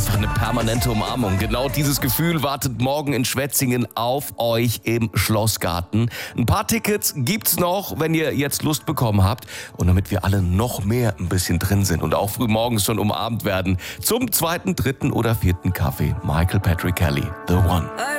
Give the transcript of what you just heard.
einfach eine permanente Umarmung. Genau dieses Gefühl wartet morgen in Schwetzingen auf euch im Schlossgarten. Ein paar Tickets gibt's noch, wenn ihr jetzt Lust bekommen habt. Und damit wir alle noch mehr ein bisschen drin sind und auch früh morgens schon umarmt werden, zum 2., 3. oder 4. Kaffee. Michael Patrick Kelly, The One.